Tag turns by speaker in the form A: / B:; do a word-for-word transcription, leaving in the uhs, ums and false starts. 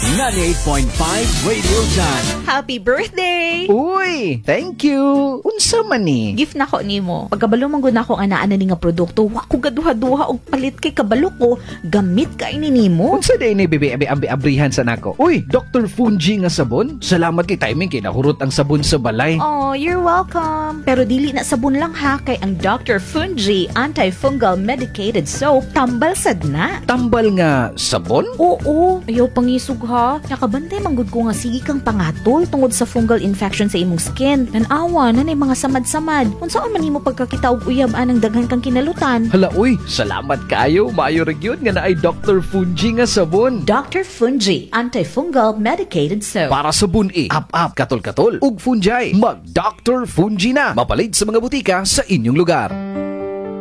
A: ninety-eight point five Radio Jan.
B: Happy birthday!
C: Uy, thank you. Unsa man ni?
B: Gift na ko nimo. Pagkabalo man gud nako nga naa na ni nga produkto, wa ko gaduha-duha og palit kay kabalo ko. Gamit kay ni nimo.
C: Unsa day ni bebe abi abrihan sa nako? Uy, Doctor Fungi nga sabon. Salamat kay timing kay nahurot ang sabon sa balay.
B: Oh, you're welcome. Pero dili na sabon lang ha, kay ang Doctor Fungi Antifungal Medicated Soap tambal sad na.
C: Tambal nga sabon?
B: Oo, ayaw pangisog ha. Nakabantay manggod ko nga sige kang pangatol tungod sa fungal infection sa imong skin. Nanawa na na mga samad-samad. Unsaan man nimo pagkakita og uyab anang daghan kang kinalutan.
C: Hala uy, salamat kayo. Maayo ra gyud nga naay Doctor Fungi nga sabon.
B: Doctor Fungi Antifungal Medicated Soap.
C: Para sa bun-i, up-up, katol-katol, ug fungi. Mag Doctor Fungi na. Mapalit sa mga butika sa inyong lugar.